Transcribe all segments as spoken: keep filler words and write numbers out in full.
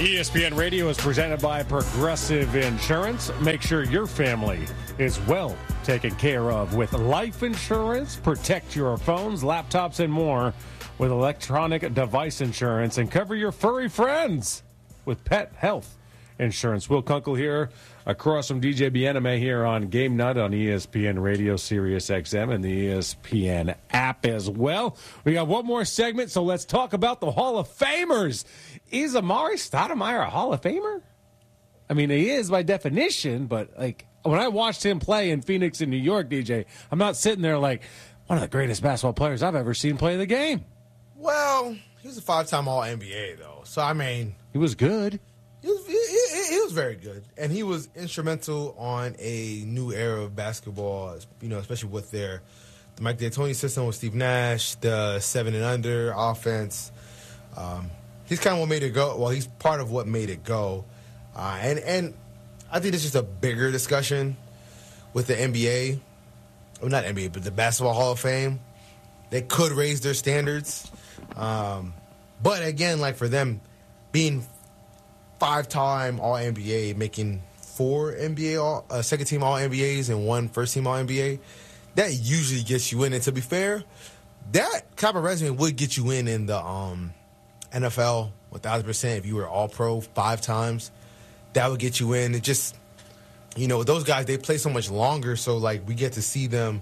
E S P N Radio is presented by Progressive Insurance. Make sure your family is well taken care of with life insurance. Protect your phones, laptops, and more with electronic device insurance. And cover your furry friends with pet health insurance. Will Kunkel here across from D J Bieneme here on Game Nut on E S P N Radio, Sirius X M, and the E S P N app as well. We got one more segment, so let's talk about the Hall of Famers. Is Amari Stoudemire a Hall of Famer? I mean, he is by definition, but like when I watched him play in Phoenix and New York, D J, I'm not sitting there like one of the greatest basketball players I've ever seen play the game. Well, he was a five-time All N B A, though. So, I mean... He was good. He was, he, he, he was very good. And he was instrumental on a new era of basketball, you know, especially with their the Mike D'Antoni system with Steve Nash, the seven and under offense. Um, he's kind of what made it go. Well, he's part of what made it go. Uh, and, and I think it's just a bigger discussion with the N B A. Well, not N B A, but the Basketball Hall of Fame. They could raise their standards. Um, but, again, like for them being five-time All N B A, making four N B A all, uh, second-team All N B As and one first-team All N B A, that usually gets you in. And to be fair, that type of resume would get you in in the um, N F L one thousand percent if you were All-Pro five times. That would get you in. It just, you know, those guys, they play so much longer, so, like, we get to see them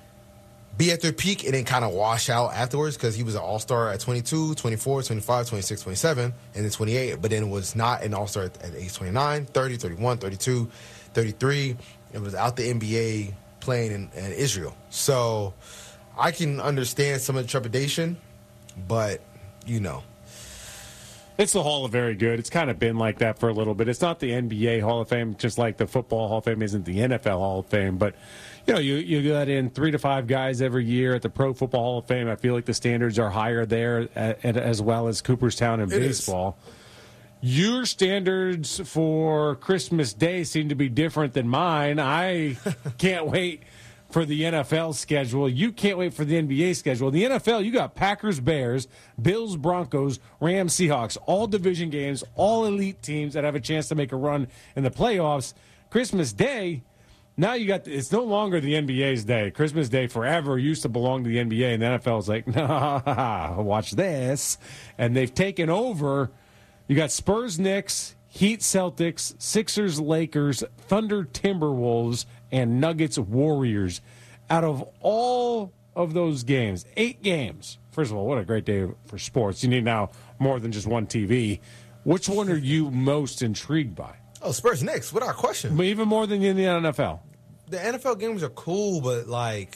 be at their peak and then kind of wash out afterwards because he was an all-star at twenty-two, twenty-four, twenty-five, twenty-six, twenty-seven, and then twenty-eight, but then was not an all-star at, at age twenty-nine, thirty, thirty-one, thirty-two, thirty-three. It was out the N B A playing in, in Israel. So I can understand some of the trepidation, but, you know. It's the Hall of Very Good. It's kind of been like that for a little bit. It's not the N B A Hall of Fame, just like the Football Hall of Fame isn't the N F L Hall of Fame. But, you know, you, you got in three to five guys every year at the Pro Football Hall of Fame. I feel like the standards are higher there at, at, as well as Cooperstown in it baseball. Is. Your standards for Christmas Day seem to be different than mine. I can't wait for the N F L schedule. You can't wait for the N B A schedule. The N F L, you got Packers, Bears, Bills, Broncos, Rams, Seahawks, all division games, all elite teams that have a chance to make a run in the playoffs. Christmas Day, now you got, it's no longer the N B A's day. Christmas Day forever used to belong to the N B A, and the N F L is like, nah, watch this. And they've taken over. You got Spurs, Knicks, Heat, Celtics, Sixers, Lakers, Thunder, Timberwolves, and Nuggets, Warriors. Out of all of those games, eight games, first of all, what a great day for sports. You need now more than just one T V. Which one are you most intrigued by? Oh, Spurs, Knicks, without question. But even more than in the N F L. The N F L games are cool, but, like,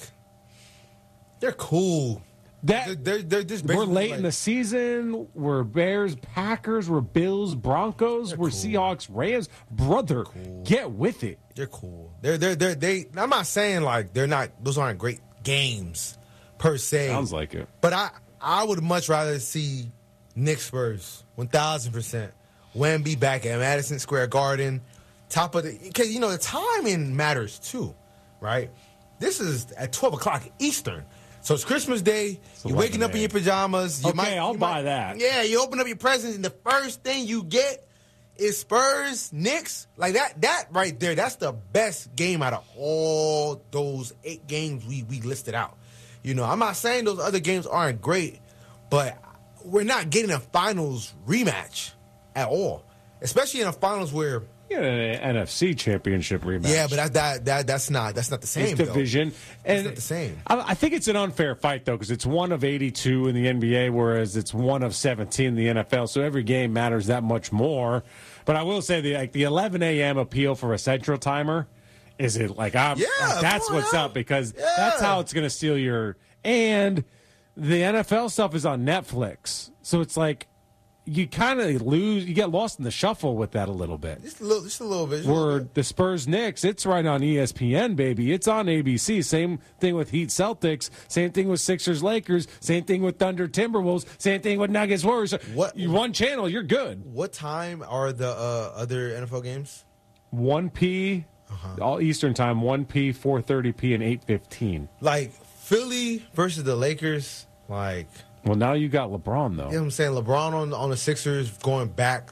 they're cool. That they're, they're, they're just we're late like, in the season. We're Bears, Packers. We're Bills, Broncos. We're cool. Seahawks, Rams. Brother, cool. Get with it. They're cool. They're they're they're they. I'm not saying like they're not. Those aren't great games per se. Sounds like it. But I I would much rather see Knicks Spurs one thousand percent. Wemby back at Madison Square Garden, top of the because you know the timing matters too, right? This is at twelve o'clock Eastern. So it's Christmas Day. It's you're waking up in your pajamas. You okay, might, I'll you buy might, that. Yeah, you open up your presents, and the first thing you get is Spurs, Knicks. Like that, that right there, that's the best game out of all those eight games we, we listed out. You know, I'm not saying those other games aren't great, but we're not getting a finals rematch at all. Especially in a finals where you got an N F C championship rematch. Yeah, but that, that that that's not that's not the same. It's division, though. and it's not the same. I, I think it's an unfair fight though because it's one of eighty-two in the N B A, whereas it's one of seventeen in the N F L. So every game matters that much more. But I will say the like the eleven a.m. appeal for a central timer is it like I'm yeah, like, that's what's out. up because yeah. that's how it's going to steal your and the N F L stuff is on Netflix, so it's like. You kind of lose, you get lost in the shuffle with that a little bit. Just a little, just a little bit. Where the Spurs Knicks, it's right on E S P N, baby. It's on A B C. Same thing with Heat Celtics. Same thing with Sixers Lakers. Same thing with Thunder Timberwolves. Same thing with Nuggets Warriors. What one channel, you're good. What time are the uh, other N F L games? one p, uh-huh. all Eastern time. one p, four thirty p, and eight fifteen. Like Philly versus the Lakers, like. Well, now you got LeBron, though. You know what I'm saying? LeBron on, on the Sixers going back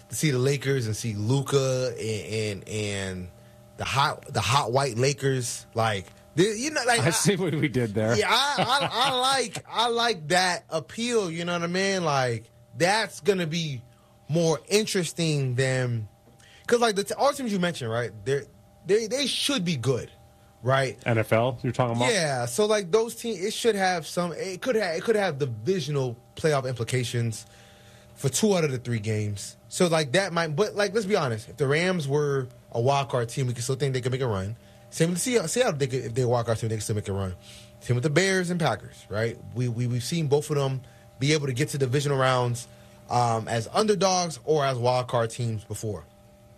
to see the Lakers and see Luka and and, and the hot the hot white Lakers, like you know, like I see what we did there. Yeah, I, I, I like I like that appeal. You know what I mean? Like that's gonna be more interesting than because like the all teams you mentioned, right? They they they should be good. Right, N F L. You're talking about, yeah. So like those teams, it should have some. It could have. It could have divisional playoff implications for two out of the three games. So like that might. But like, let's be honest. If the Rams were a wild card team, we could still think they could make a run. Same with the Seattle. Seattle they could, if they're a wild card team, they could still make a run. Same with the Bears and Packers. Right. We we we've seen both of them be able to get to divisional rounds um, as underdogs or as wild card teams before.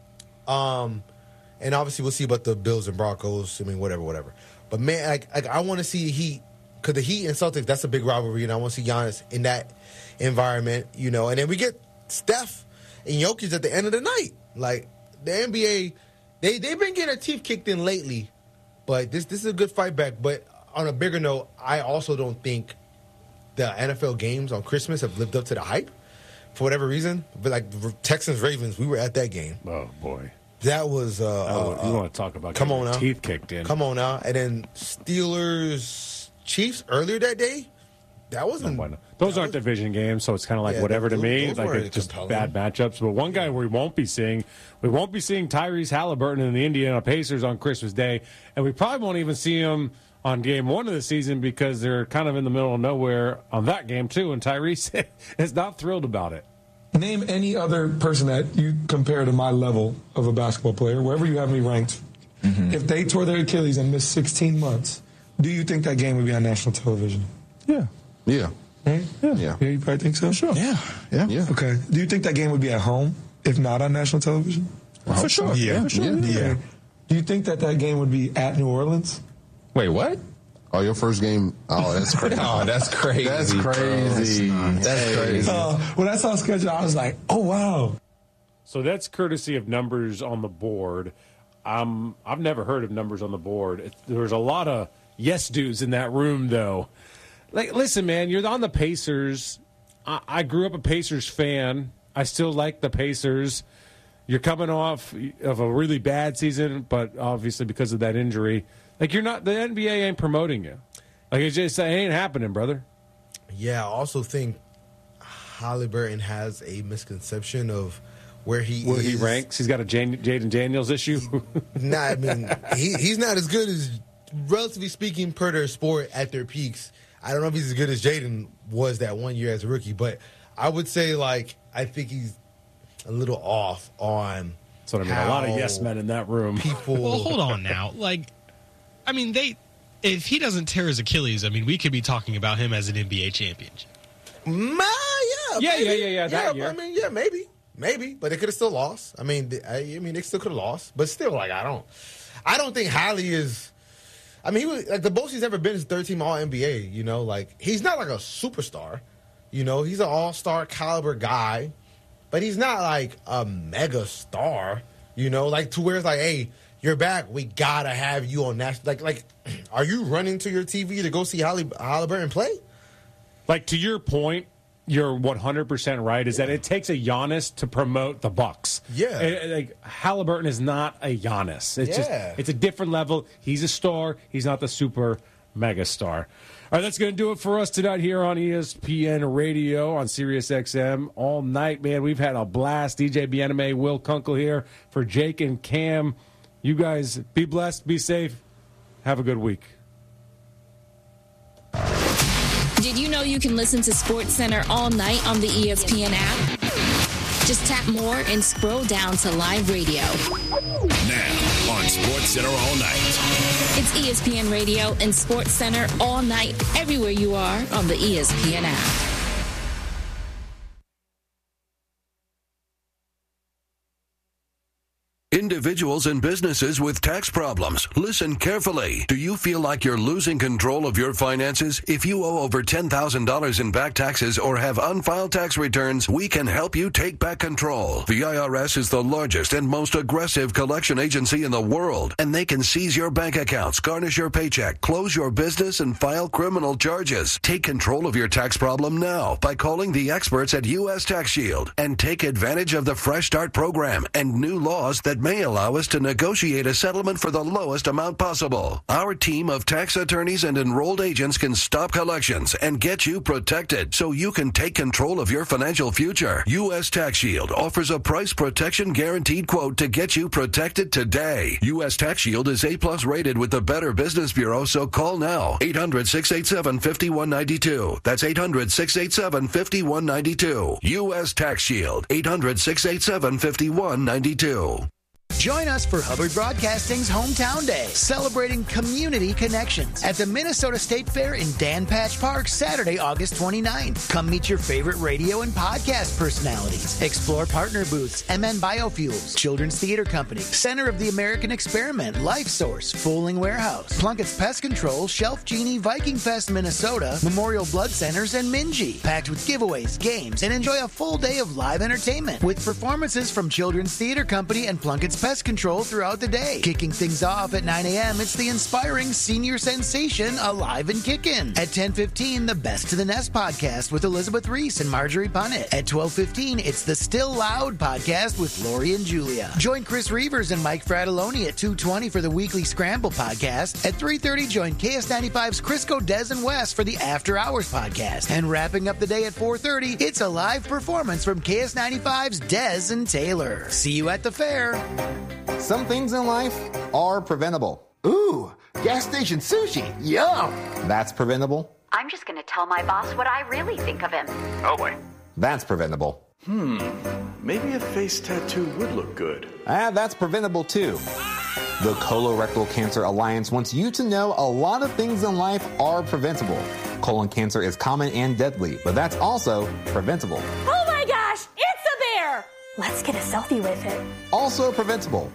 Um. And obviously, we'll see about the Bills and Broncos. I mean, whatever, whatever. But, man, like, like I want to see Heat. Because the Heat and Celtics, that's a big rivalry. And I want to see Giannis in that environment, you know. And then we get Steph and Jokic at the end of the night. Like, the N B A, they, they've been getting their teeth kicked in lately. But this, this is a good fight back. But on a bigger note, I also don't think the N F L games on Christmas have lived up to the hype for whatever reason. But, like, Texans-Ravens, we were at that game. Oh, boy. That was, uh, oh, you uh, want to talk about come on now. teeth kicked in. Come on now. And then Steelers Chiefs earlier that day. That wasn't. No, those that aren't was, division games, so it's kind of like yeah, whatever those, to me. those Like it's just compelling. bad matchups. But one guy we won't be seeing, we won't be seeing Tyrese Halliburton in the Indiana Pacers on Christmas Day, and we probably won't even see him on game one of the season because they're kind of in the middle of nowhere on that game too. And Tyrese is not thrilled about it. Name any other person that you compare to my level of a basketball player, wherever you have me ranked. Mm-hmm. If they tore their Achilles and missed sixteen months, do you think that game would be on national television? Yeah. Yeah. Right? Yeah. Yeah. Yeah, you probably think so? Sure. Yeah. Yeah. Yeah. Okay. Do you think that game would be at home, if not on national television? Well, for sure. Yeah. yeah. For sure. Yeah. yeah. yeah. Do you think that that game would be at New Orleans? Wait, what? Oh, your first game? Oh, that's crazy. oh, that's crazy. That's crazy. That's, that's crazy. Uh, when I saw the schedule, I was like, oh, wow. So that's courtesy of numbers on the board. Um, I've never heard of numbers on the board. It, there's a lot of yes dudes in that room, though. Like, listen, man, you're on the Pacers. I, I grew up a Pacers fan. I still like the Pacers. You're coming off of a really bad season, but obviously because of that injury. Like, you're not, the N B A ain't promoting you. Like, it's just, it ain't happening, brother. Yeah, I also think Halliburton has a misconception of where he Where is. he ranks. He's got a Jan- Jaden Daniels issue. Nah, I mean, he, he's not as good as, relatively speaking, per their sport at their peaks. I don't know if he's as good as Jaden was that one year as a rookie, but I would say, like, I think he's a little off on. That's what I mean. A lot of yes men in that room. People. Well, hold on now. Like, I mean, they. If he doesn't tear his Achilles, I mean, we could be talking about him as an N B A champion. Ma, yeah, Yeah, maybe. yeah, yeah, yeah, that yeah, year. I mean, yeah, maybe, maybe, but they could have still lost. I mean, I, I mean, they still could have lost, but still, like, I don't, I don't think Hallie is. I mean, he was like the most he's ever been is third team All N B A. You know, like he's not like a superstar. You know, he's an All Star caliber guy, but he's not like a mega star. You know, like to where it's like, hey, you're back. We gotta have you on national. Like, like, are you running to your T V to go see Halle, Halliburton play? Like, to your point, you're one hundred percent right, is that it takes a Giannis to promote the Bucks. Yeah. It- like, Halliburton is not a Giannis. It's Yeah. just, it's a different level. He's a star. He's not the super mega star. All right, that's going to do it for us tonight here on E S P N Radio on Sirius X M all night, man. We've had a blast. D J Bieneme, Will Kunkel here for Jake and Cam. You guys be blessed, be safe, have a good week. Did you know you can listen to SportsCenter all night on the E S P N app? Just tap more and scroll down to live radio. Now on SportsCenter all night. It's E S P N Radio and SportsCenter all night, everywhere you are on the E S P N app. Individuals and businesses with tax problems, listen carefully. Do you feel like you're losing control of your finances? If you owe over ten thousand dollars in back taxes or have unfiled tax returns, we can help you take back control. The I R S is the largest and most aggressive collection agency in the world, and they can seize your bank accounts, garnish your paycheck, close your business, and file criminal charges. Take control of your tax problem now by calling the experts at U S Tax Shield and take advantage of the Fresh Start program and new laws that may allow us to negotiate a settlement for the lowest amount possible. Our team of tax attorneys and enrolled agents can stop collections and get you protected so you can take control of your financial future. U S Tax Shield offers a price protection guaranteed quote to get you protected today. U S Tax Shield is A-plus rated with the Better Business Bureau, so call now. eight hundred, six eight seven, five one nine two. That's eight hundred, six eight seven, five one nine two. U S Tax Shield. eight hundred, six eight seven, five one nine two. Join us for Hubbard Broadcasting's Hometown Day, celebrating community connections at the Minnesota State Fair in Dan Patch Park, Saturday, August twenty-ninth. Come meet your favorite radio and podcast personalities. Explore partner booths, M N Biofuels, Children's Theater Company, Center of the American Experiment, Life Source, Fooling Warehouse, Plunkett's Pest Control, Shelf Genie, Viking Fest, Minnesota, Memorial Blood Centers, and Minji. Packed with giveaways, games, and enjoy a full day of live entertainment with performances from Children's Theater Company and Plunkett's Pest Control throughout the day. Kicking things off at nine a.m., it's the inspiring senior sensation Alive and Kickin'. At ten fifteen, the Best to the Nest podcast with Elizabeth Reese and Marjorie Punnett. At twelve fifteen, it's the Still Loud podcast with Lori and Julia. Join Chris Reavers and Mike Fratelloni at two twenty for the Weekly Scramble podcast. At three thirty, join K S ninety-five's Crisco, Des, and Wes for the After Hours podcast. And wrapping up the day at four thirty, it's a live performance from K S ninety-five's Des and Taylor. See you at the fair. Some things in life are preventable. Ooh, gas station sushi. Yum. That's preventable. I'm just going to tell my boss what I really think of him. Oh, boy. That's preventable. Hmm, maybe a face tattoo would look good. Ah, that's preventable, too. The Colorectal Cancer Alliance wants you to know a lot of things in life are preventable. Colon cancer is common and deadly, but that's also preventable. Oh my gosh, it's a bear! Let's get a selfie with it. Also preventable.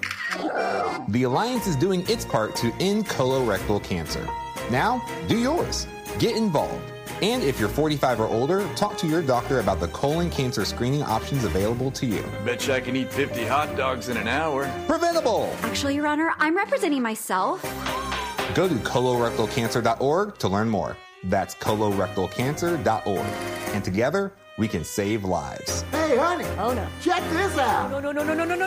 The Alliance is doing its part to end colorectal cancer. Now, do yours. Get involved. And if you're forty-five or older, talk to your doctor about the colon cancer screening options available to you. Betcha I can eat fifty hot dogs in an hour. Preventable! Actually, Your Honor, I'm representing myself. Go to colorectal cancer dot org to learn more. That's colorectal cancer dot org. And together, we can save lives. Hey, honey. Oh, no. Check this out. No, no, no, no, no, no, no.